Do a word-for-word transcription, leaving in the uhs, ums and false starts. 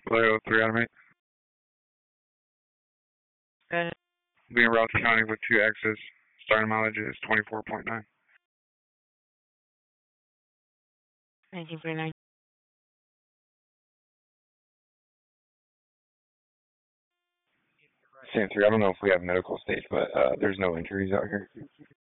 Vallejo three Automate. Go ahead. Being Rouse County with two X's. Starting mileage is twenty-four point nine. nineteen forty-nine. Sam three, I don't know if we have medical stage, but uh, there's no injuries out here.